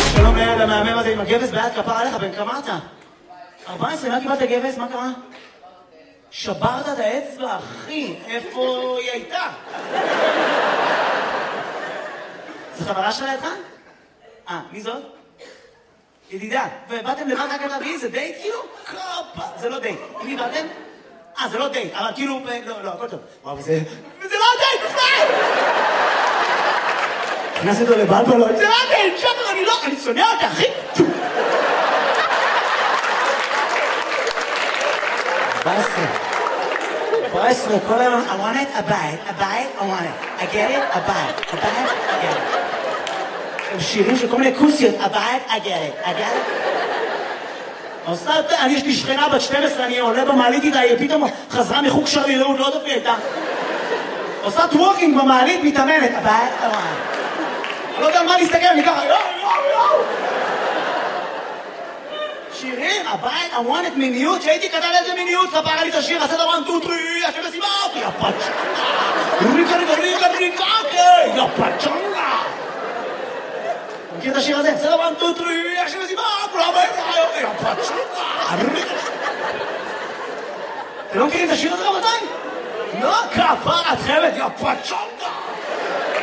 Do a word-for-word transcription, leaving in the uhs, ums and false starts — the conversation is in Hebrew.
שלום לילד המהמם הזה עם הגבס ביד, כפר עליך, בן כמה אתה? ארבע עשרה, מה קיבלת גבס? מה קרה? שברת את האצבע, אחי, איפה היא הייתה? זו חברה שלה לידך? אה, מי זאת? ידידה, ובאתם לבד רק על להביא, זה דייט כאילו? קופה, זה לא דייט. עם מי באתם? אה, זה לא דייט, אבל כאילו, לא, לא, הכל טוב. וואו, וזה... וזה לא דייט בכלל! נכנס אותו לבלבלות, זה לא דייט, שחר, אני לא, אני שונא אותה, אחי! ארבע עשרה. ארבע עשרה, כל היום, I want it, a bite, a bite, I want it. I get it, a bite, a bite, I get it. הם שירים של כל מיני כוסיות, a bite, I get it, I get it. עושה, אני יש לי שכנה בת שתים עשרה, אני עולה במעלית איתה, היא פתאום חזרה מחוג שרירות, לא יודעת מי הייתה. עושה טוורקינג במעלית, מתאמנת, a bite, I want it. אני לא יודע על מה להסתכל, אני ככה, יואו, יואו, יואו. שירים, הבית, I want it מיניות, שהייתי כתב איזה מיניות, ספרה לי את השיר, עשה דבר טו טרי, השם מסיבה, יא פצ'ונגה, ריקה ריקה ריקה ריקה, יא פצ'ונגה. מכיר את השיר הזה? עשה דבר טו טרי, השם מסיבה, יא פצ'ונגה, ריקה. אתם לא מכירים את השיר הזה רבותיי? לא, כפר את חמת, יא פצ'ונגה.